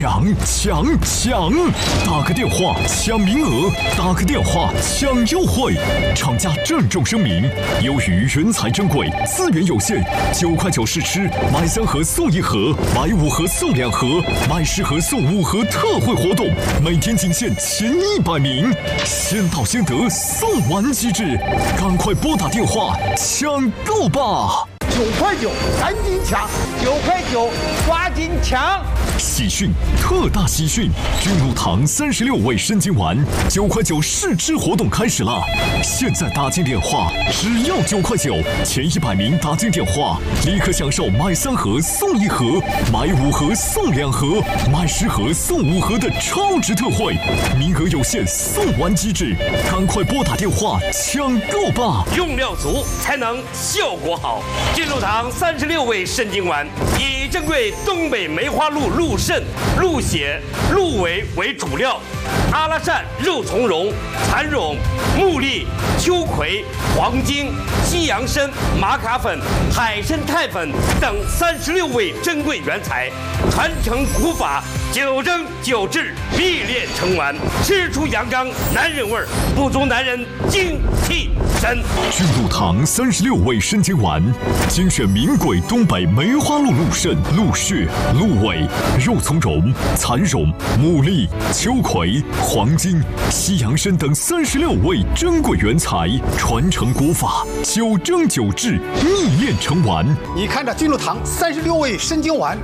抢！打个电话抢名额，打个电话抢优惠。厂家郑重声明：由于原材珍贵，资源有限，9块9试吃，买3盒送1盒，买5盒送2盒，买10盒送5盒特惠活动，每天仅限前100名，先到先得，送完即止，赶快拨打电话抢购吧 ！9块9，赶紧抢！9块9，抓紧抢！ 喜讯，特大喜讯！君禄堂36味生津丸9块9试吃活动开始了！现在打进电话，只要9块9，前100名打进电话，立刻享受买3盒送1盒，买5盒送2盒，买10盒送5盒的超值特惠，名额有限，送完即止，赶快拨打电话抢购吧！ 用料足才能效果好。君禄堂36味生津丸以珍贵东北梅花鹿鹿肾、鹿血、鹿尾为主料，阿拉善、肉苁蓉、蚕苇、木栗、秋葵、黄精、西洋参、玛卡粉、海参肽粉等36味珍贵原材，传承古法，9蒸9制，秘炼成丸，吃出阳刚男人味儿，补足男人精气神。 君禄堂36味生津丸，精选名贵东北梅花鹿鹿肾、鹿血、鹿尾、肉苁蓉、蚕苇、木栗、秋葵、黄精、西洋参等36味珍贵原材，传承古法，9蒸9制，秘炼成丸。 你看这君禄堂36味生津丸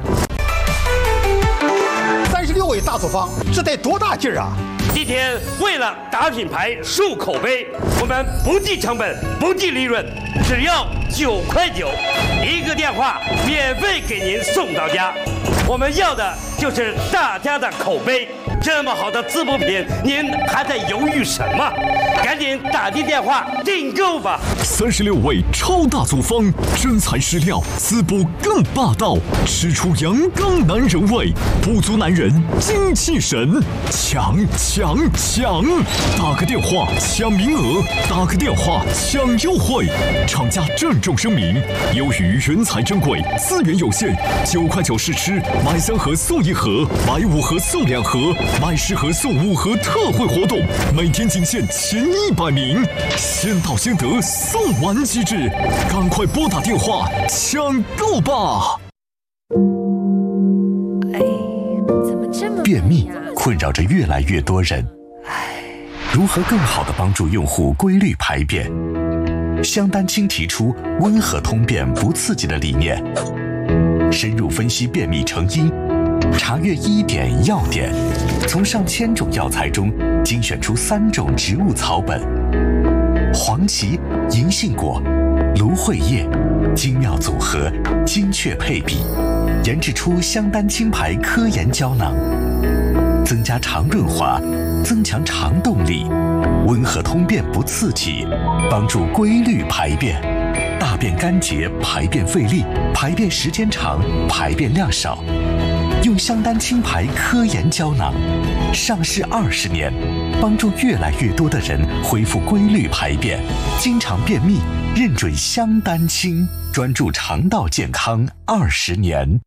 ，36味大处方，这得多大劲儿啊！ 今天为了打品牌、树口碑，我们不计成本、不计利润，只要9块9，一个电话免费给您送到家。我们要的就是大家的口碑。这么好的滋补品，您还在犹豫什么？赶紧打进电话订购吧 ！36味超大组方，真材实料，滋补更霸道，吃出阳刚男人味，补足男人精气神。抢！打个电话抢名额，打个电话抢优惠。厂家郑重声明：由于原材珍贵，资源有限，9块9试吃，买3盒送1盒，买5盒送2盒，买10盒送5盒特惠活动，每天仅限前100名，先到先得，送完即止，赶快拨打电话抢购吧！ 便秘困扰着越来越多人，如何更好地帮助用户规律排便？香丹青提出温和通便不刺激的理念，深入分析便秘成因，查阅医典药典，从上千种药材中精选出3种植物草本：黄芪、银杏果、芦荟叶，精妙组合，精确配比，研制出香丹青牌科研胶囊，增加肠润滑，增强肠动力，温和通便不刺激，帮助规律排便，大便干结，排便费力，排便时间长，排便量少。用香丹青牌科研胶囊，上市20年，帮助越来越多的人恢复规律排便，经常便秘，认准香丹青，专注肠道健康20年。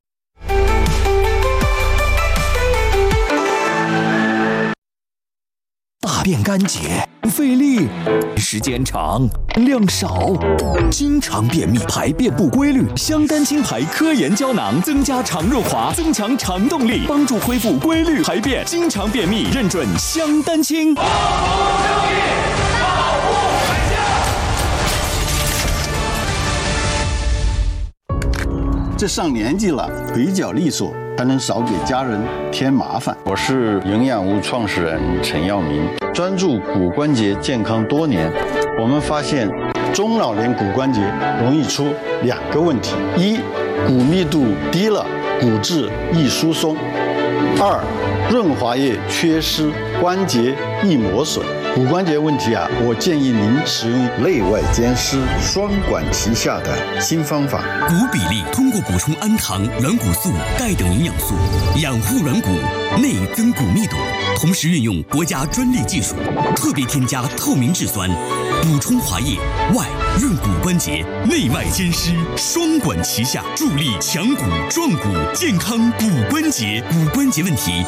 大便干结，费力，时间长，量少，经常便秘，排便不规律。香丹青牌科研胶囊增加肠润滑，增强肠动力，帮助恢复规律排便，经常便秘，认准香丹青。保护生命，保护海象。这上年纪了，比较利索，才能少给家人添麻烦。 我是营养屋创始人陈耀明，专注骨关节健康多年。我们发现，中老年骨关节容易出2个问题：一，骨密度低了，骨质易疏松；二，润滑液缺失，关节易磨损。骨关节问题我建议您使用内外兼施、双管齐下的新方法。 骨比例通过补充氨糖、软骨素、钙等营养素，养护软骨，内增骨密度，同时运用国家专利技术，特别添加透明质酸，补充滑液，外润骨关节，内外兼施，双管齐下，助力强骨壮骨，健康骨关节。骨关节问题